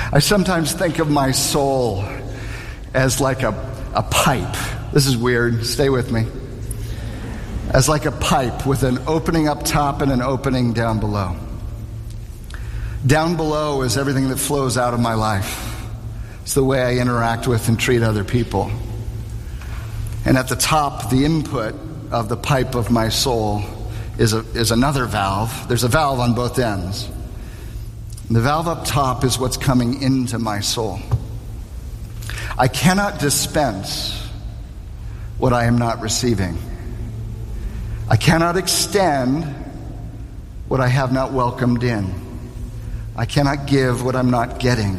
I sometimes think of my soul as like a pipe. This is weird. Stay with me. As like a pipe with an opening up top and an opening down below. Down below is everything that flows out of my life. It's the way I interact with and treat other people. And at the top, the input of the pipe of my soul is another valve. There's a valve on both ends. The valve up top is what's coming into my soul. I cannot dispense what I am not receiving. I cannot extend what I have not welcomed in. I cannot give what I'm not getting.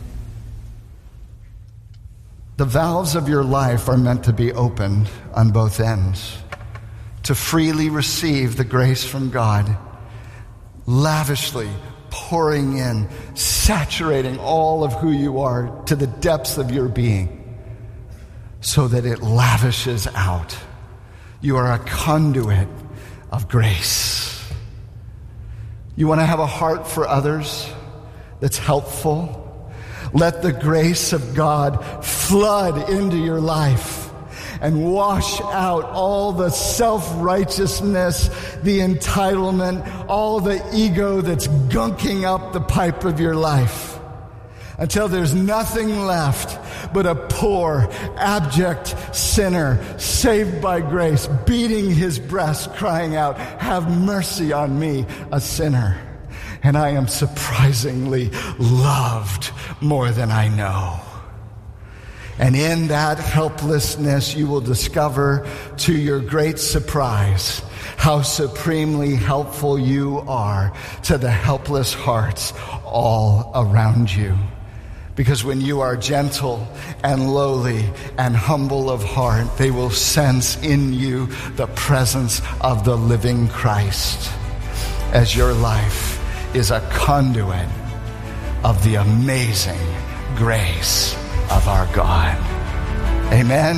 The valves of your life are meant to be opened on both ends, to freely receive the grace from God, lavishly pouring in, saturating all of who you are to the depths of your being, so that it lavishes out. You are a conduit of grace. You want to have a heart for others that's helpful? Let the grace of God flood into your life and wash out all the self-righteousness, the entitlement, all the ego that's gunking up the pipe of your life, until there's nothing left but a poor, abject sinner saved by grace, beating his breast, crying out, "Have mercy on me, a sinner. And I am surprisingly loved more than I know." And in that helplessness, you will discover, to your great surprise, how supremely helpful you are to the helpless hearts all around you. Because when you are gentle and lowly and humble of heart, they will sense in you the presence of the living Christ, as your life is a conduit of the amazing grace of our God. Amen.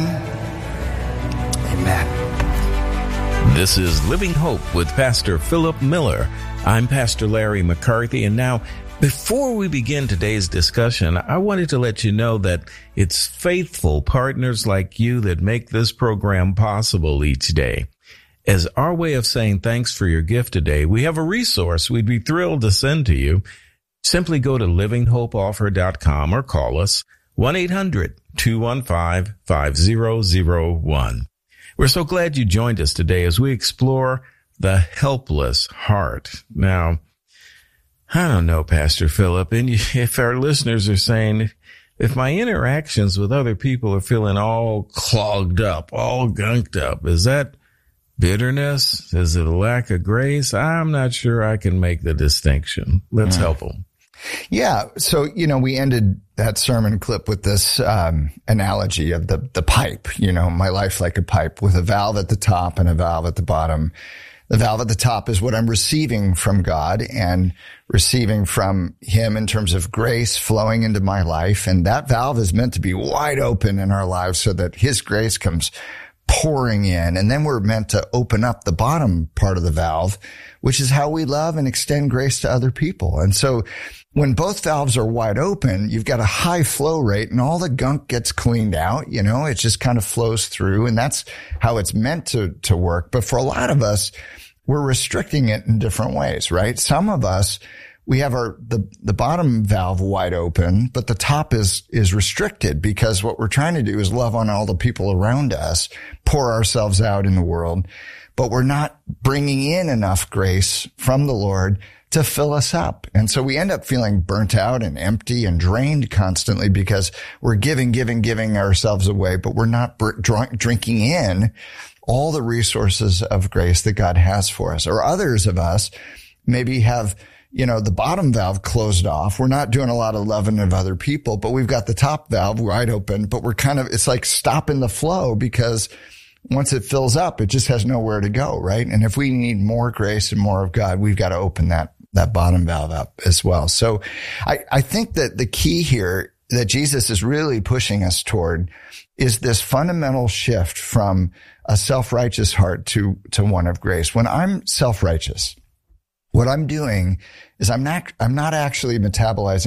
Amen. This is Living Hope with Pastor Philip Miller. I'm Pastor Larry McCarthy, and now, before we begin today's discussion, I wanted to let you know that it's faithful partners like you that make this program possible each day. As our way of saying thanks for your gift today, we have a resource we'd be thrilled to send to you. Simply go to livinghopeoffer.com or call us 1-800-215-5001. We're so glad you joined us today as we explore the helpless heart. Now, I don't know, Pastor Philip, and if our listeners are saying, if my interactions with other people are feeling all clogged up, all gunked up, is that bitterness? Is it a lack of grace? I'm not sure I can make the distinction. Let's help them. Yeah. So, we ended that sermon clip with this analogy of the pipe, my life like a pipe with a valve at the top and a valve at the bottom. The valve at the top is what I'm receiving from God and receiving from Him in terms of grace flowing into my life. And that valve is meant to be wide open in our lives so that His grace comes pouring in. And then we're meant to open up the bottom part of the valve, which is how we love and extend grace to other people. And so when both valves are wide open, you've got a high flow rate and all the gunk gets cleaned out. It just kind of flows through, and that's how it's meant to work. But for a lot of us, we're restricting it in different ways, right? Some of us, we have the bottom valve wide open, but the top is restricted because what we're trying to do is love on all the people around us, pour ourselves out in the world, but we're not bringing in enough grace from the Lord to fill us up. And so we end up feeling burnt out and empty and drained constantly because we're giving ourselves away, but we're not drinking in all the resources of grace that God has for us. Or others of us maybe have, the bottom valve closed off. We're not doing a lot of loving of other people, but we've got the top valve wide open, but it's like stopping the flow because once it fills up, it just has nowhere to go, right? And if we need more grace and more of God, we've got to open that bottom valve up as well. So I think that the key here that Jesus is really pushing us toward is this fundamental shift from a self-righteous heart to one of grace. When I'm self-righteous, what I'm doing is I'm not actually metabolizing